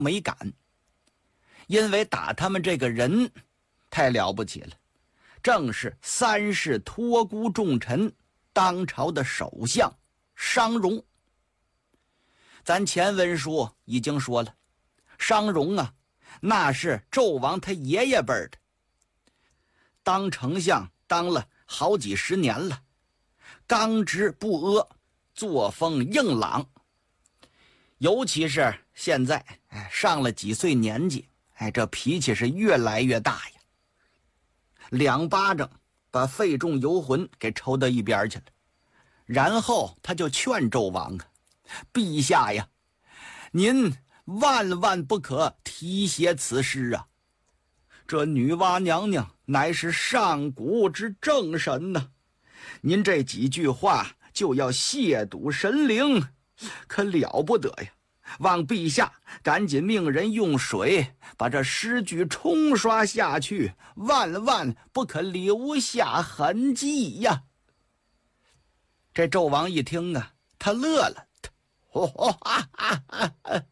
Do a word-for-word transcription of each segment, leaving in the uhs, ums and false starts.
没敢，因为打他们这个人太了不起了，正是三世托孤重臣，当朝的首相商容。咱前文书已经说了，商容啊，那是纣王他爷爷辈的，当丞相当了好几十年了，刚直不阿，作风硬朗。尤其是现在哎上了几岁年纪，哎这脾气是越来越大呀，两巴掌把费仲游魂给抽到一边去了。然后他就劝纣王啊，陛下呀，您万万不可提携此事啊，这女娲娘娘乃是上古之正神呐、啊，您这几句话就要亵渎神灵，可了不得呀！望陛下赶紧命人用水把这诗句冲刷下去，万万不可留下痕迹呀！这纣王一听啊，他乐了，哦哦哈哈哈哈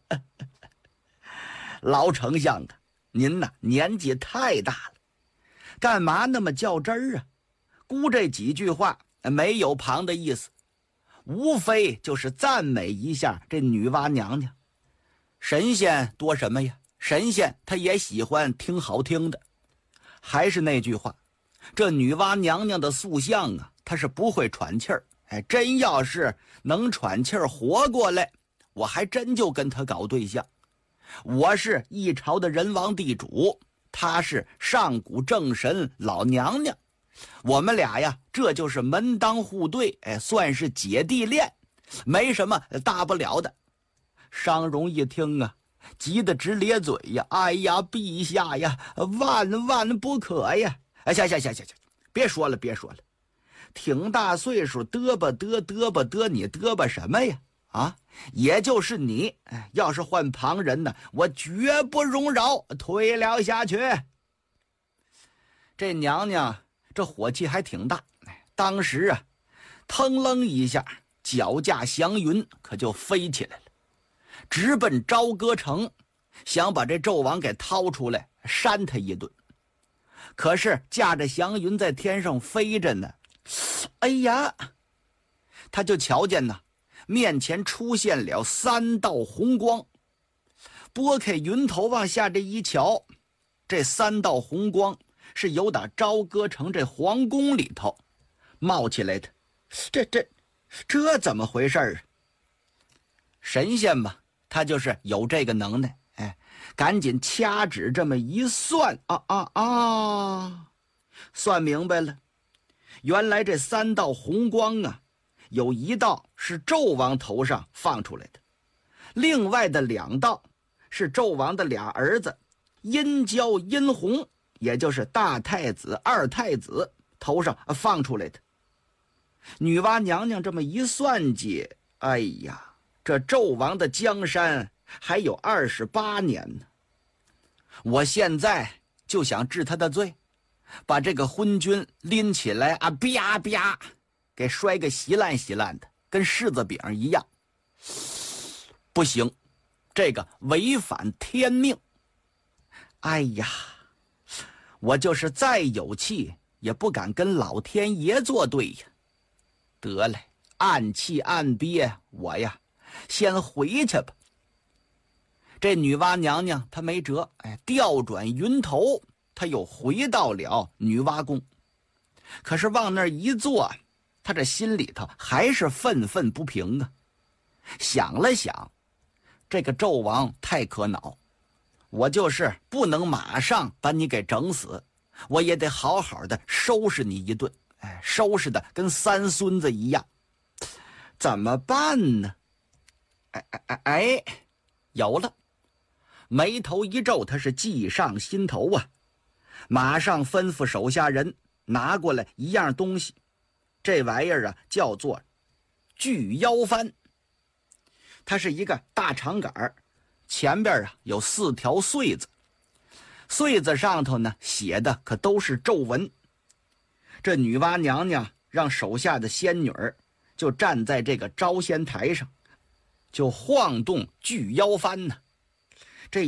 老丞相啊，您呐年纪太大了，干嘛那么较真儿啊？估这几句话没有旁的意思，无非就是赞美一下这女娲娘娘。神仙多什么呀？神仙他也喜欢听好听的。还是那句话，这女娲娘娘的塑像啊，她是不会喘气儿。哎，真要是能喘气儿活过来，我还真就跟她搞对象。我是一朝的人王地主，她是上古正神老娘娘，我们俩呀，这就是门当户对，哎，算是姐弟恋，没什么大不了的。商容一听啊，急得直咧嘴呀，哎呀，陛下呀，万万不可呀！哎，行行行行行，别说了别说了，挺大岁数嘚吧嘚嘚吧嘚，你嘚吧什么呀？啊，也就是你，哎，要是换旁人呢，我绝不容饶，推了下去。这娘娘这火气还挺大，当时啊，腾楞一下，脚驾祥云可就飞起来了，直奔朝歌城，想把这纣王给掏出来扇他一顿。可是驾着祥云在天上飞着呢，哎呀，他就瞧见呢，面前出现了三道红光，拨开云头往下这一瞧，这三道红光是由打朝歌城这皇宫里头冒起来的。这这这怎么回事啊？神仙嘛，他就是有这个能耐，哎，赶紧掐指这么一算，啊啊啊，算明白了，原来这三道红光啊，有一道是纣王头上放出来的，另外的两道是纣王的俩儿子殷郊、殷洪，也就是大太子、二太子头上放出来的。女娲娘娘这么一算计，哎呀，这纣王的江山还有二十八年呢。我现在就想治他的罪，把这个昏君拎起来啊，啪啪给摔个稀烂稀烂的，跟柿子饼一样。不行，这个违反天命。哎呀，我就是再有气也不敢跟老天爷作对呀。得嘞，暗气暗憋，我呀先回去吧。这女娲娘娘她没辙，哎，调转云头，她又回到了女娲宫。可是往那儿一坐，她这心里头还是愤愤不平啊。想了想，这个纣王太可恼，我就是不能马上把你给整死，我也得好好的收拾你一顿，哎，收拾的跟三孙子一样。怎么办呢？哎哎哎哎，有了！眉头一皱，他是计上心头啊，马上吩咐手下人拿过来一样东西，这玩意儿啊叫做巨腰幡。它是一个大长杆，前边啊有四条穗子，穗子上头呢写的可都是咒文。这女娲娘娘让手下的仙女儿就站在这个招仙台上，就晃动巨腰幡呢。